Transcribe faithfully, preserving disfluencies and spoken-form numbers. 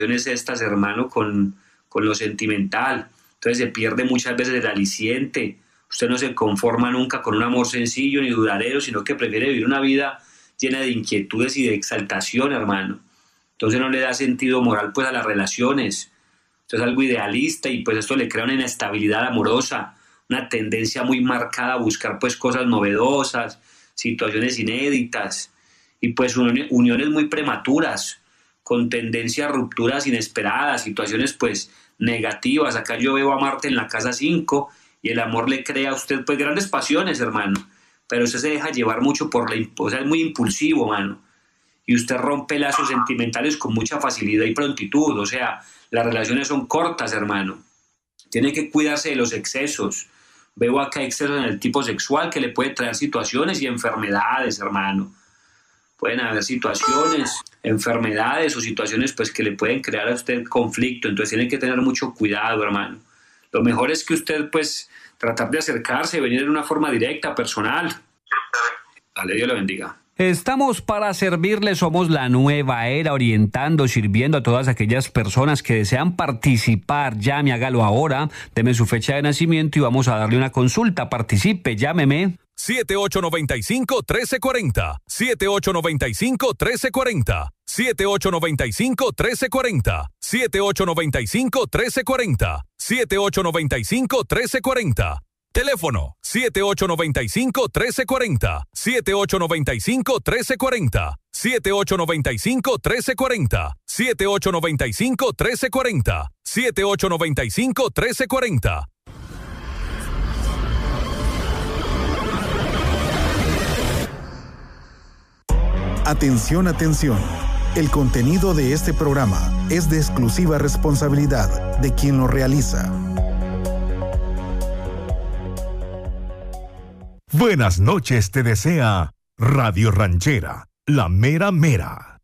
estas, hermano, con, con lo sentimental. Entonces se pierde muchas veces el aliciente. Usted no se conforma nunca con un amor sencillo ni duradero, sino que prefiere vivir una vida llena de inquietudes y de exaltación, hermano. Entonces no le da sentido moral pues a las relaciones. Esto es algo idealista y pues esto le crea una inestabilidad amorosa, una tendencia muy marcada a buscar pues cosas novedosas, situaciones inéditas y pues uniones muy prematuras, con tendencia a rupturas inesperadas, situaciones pues negativas. Acá yo veo a Marte en la casa cinco y el amor le crea a usted pues grandes pasiones, hermano, pero usted se deja llevar mucho por la, o sea, es muy impulsivo, mano, y usted rompe lazos sentimentales con mucha facilidad y prontitud. O sea, las relaciones son cortas, hermano. Tiene que cuidarse de los excesos. Veo acá excesos en el tipo sexual que le puede traer situaciones y enfermedades, hermano. Pueden haber situaciones, enfermedades o situaciones pues que le pueden crear a usted conflicto. Entonces tiene que tener mucho cuidado, hermano. Lo mejor es que usted pues tratar de acercarse, venir de una forma directa, personal. Dale, Dios lo bendiga. Estamos para servirle, somos la nueva era, orientando, sirviendo a todas aquellas personas que desean participar. Llame, hágalo ahora, deme su fecha de nacimiento y vamos a darle una consulta. Participe, llámeme. siete ocho nueve cinco, uno tres cuatro cero, siete ocho nueve cinco, uno tres cuatro cero, siete ocho nueve cinco, uno tres cuatro cero, siete ocho nueve cinco, uno tres cuatro cero, siete ocho nueve cinco, uno tres cuatro cero. Teléfono siete ocho nueve cinco, uno tres cuatro cero, siete ocho nueve cinco, uno tres cuatro cero, siete ocho nueve cinco, uno tres cuatro cero, siete ocho nueve cinco, uno tres cuatro cero, siete ocho nueve cinco, uno tres cuatro cero. Atención, atención. El contenido de este programa es de exclusiva responsabilidad de quien lo realiza. Buenas noches te desea Radio Ranchera, la mera mera.